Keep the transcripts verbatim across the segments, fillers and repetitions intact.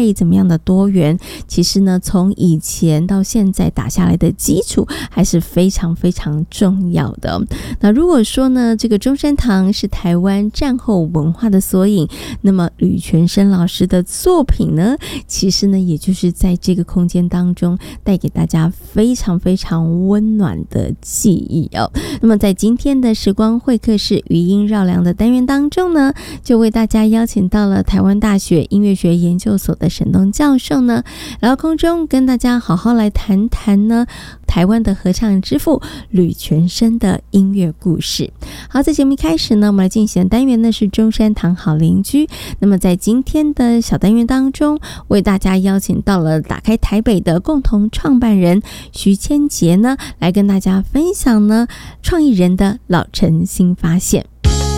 位，怎么样的多元，其实呢从以前到现在打下来的基础还是非常非常重要的。那如果说呢这个中山堂是台湾战后文化的缩影，那么吕全生老师的作品呢，其实呢也就是在这个空间当中带给大家非常非常温暖的记忆哦。那么在今天的时光会客室余音绕梁的单元当中呢，就为大家邀请到了台湾大学音乐学研究所的沈东教授呢，来到空中跟大家好好来谈谈呢台湾的合唱之父吕全生的音乐故事。好，在节目一开始呢，我们来进行的单元呢是中山堂好邻居。那么在今天的小单元当中，为大家邀请到了打开台北的共同创办人徐千杰呢，来跟大家分享呢创意人的老成新发现。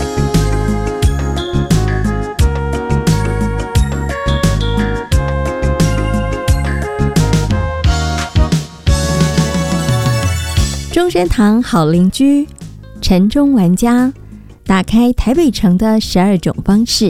中山堂好邻居，城中玩家，打开台北城的十二种方式。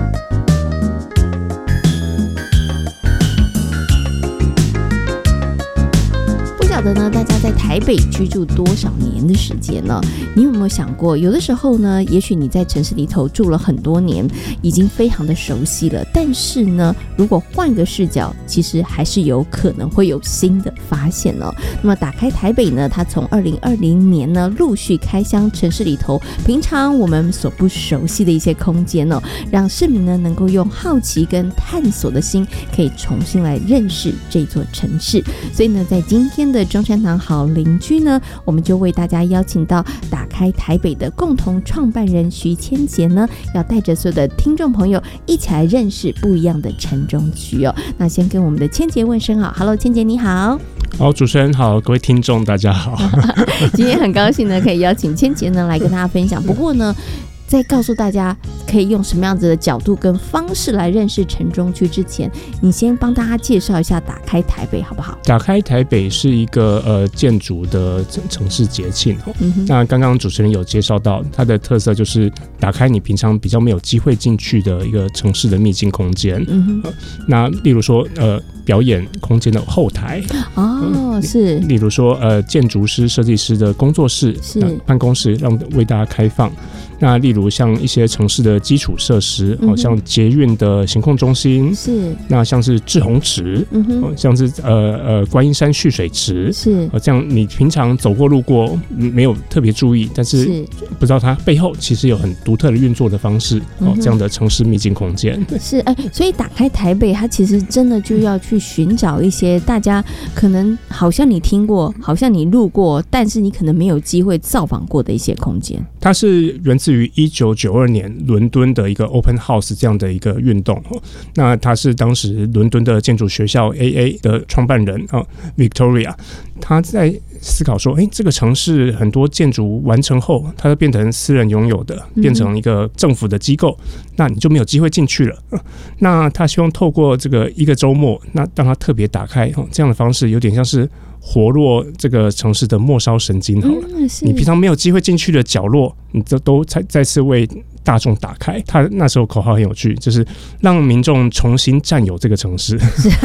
不晓得呢，大家在台北居住多少年的时间呢？你有没有想过，有的时候呢，也许你在城市里头住了很多年，已经非常的熟悉了，但是呢，如果换个视角，其实还是有可能会有新的发现哦。那么打开台北呢，它从二零二零年呢陆续开箱城市里头平常我们所不熟悉的一些空间哦，让市民呢能够用好奇跟探索的心，可以重新来认识这座城市。所以呢，在今天的中山堂好邻居呢，我们就为大家邀请到打开台北的共同创办人徐千杰呢，要带着所有的听众朋友一起来认识不一样的城中区哦。那先跟我们的千杰问声好 ，Hello， 千杰你好。 好，主持人好，各位听众大家好。 今天很高兴呢，可以邀请千杰呢来跟大家分享。不过呢，在告诉大家可以用什么样子的角度跟方式来认识城中区之前，你先帮大家介绍一下打开台北好不好？ 打开台北是一个呃建筑的城市节庆、哦嗯、那刚刚主持人有介绍到它的特色就是打开你平常比较没有机会进去的一个城市的秘境空间、嗯呃、那例如说呃表演空间的后台哦、嗯、是例如说呃建筑师设计师的工作室是、呃、办公室让为大家开放。那例如像一些城市的基础设施、嗯哦、像捷运的行控中心是，那像是滞洪池、嗯哦、像是呃呃观音山蓄水池是、哦、这样你平常走过路过没有特别注意，但是不知道它背后其实有很独特的运作的方式、哦嗯、这样的城市秘境空间是、欸、所以打开台北它其实真的就要去寻找一些大家可能好像你听过好像你路过，但是你可能没有机会造访过的一些空间。 它是源自于一九九二年伦敦的一个 Open House 这样的一个运动，那他是当时伦敦的建筑学校 A A 的创办人 Victoria， 他在思考说，哎，这个城市很多建筑完成后，它就变成私人拥有的，变成一个政府的机构，那你就没有机会进去了。那他希望透过这个一个周末，那让它特别打开，这样的方式有点像是活络这个城市的末梢神经好了、嗯、你平常没有机会进去的角落，你这都再再次为大众打开。他那时候口号很有趣，就是让民众重新占有这个城市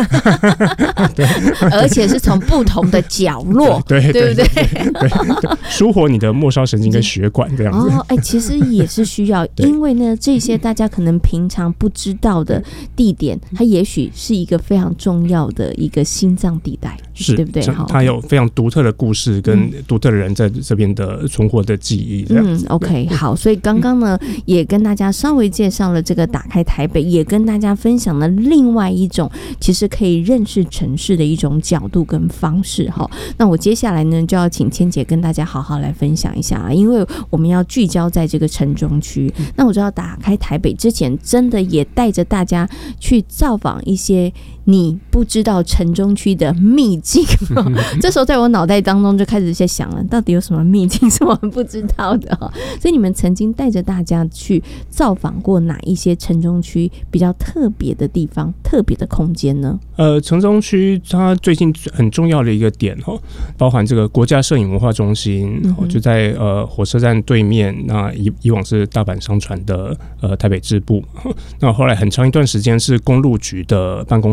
而且是从不同的角落对对对不对？ 对对对，舒活你的末梢神经跟血管这样子、 哦欸、其实也是需要因为呢这些大家可能平常不知道的地点，它也许是一个非常重要的一个心脏地带， 是对不对？ 它有非常独特的故事跟独特的人在这边的存活的记忆这样子、嗯、 OK 好，所以刚刚呢、嗯、也跟大家稍微介绍了这个打开台北，也跟大家分享了另外一种其实可以认识城市的一种角度跟方式。那我接下来呢就要请千姐跟大家好好来分享一下，因为我们要聚焦在这个城中区。那我知道打开台北之前真的也带着大家去造访一些你不知道城中区的秘境、哦、这时候在我脑袋当中就开始在想了，到底有什么秘境是我们不知道的、哦、所以你们曾经带着大家去造访过哪一些城中区比较特别的地方、特别的空间呢？ 呃，城中区它最近很重要的一个点、哦、包含这个国家摄影文化中心、嗯哦、就在呃火车站对面，那 以, 以往是大阪商船的呃台北支部，那后来很长一段时间是公路局的办公